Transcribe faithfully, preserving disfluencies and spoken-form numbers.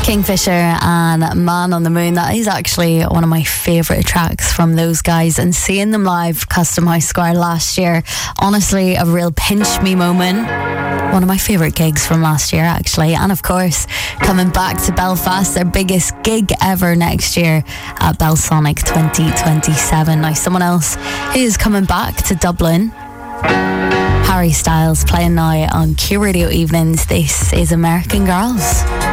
Kingfisher and Man on the Moon. That is actually one of my favourite tracks from those guys, and seeing them live Custom House Square last year, honestly a real pinch me moment. One of my favourite gigs from last year actually. And of course coming back to Belfast, their biggest gig ever next year at Belsonic twenty twenty-seven. Now someone else who is coming back to Dublin, Harry Styles, playing now on Q Radio Evenings. This is American Girls.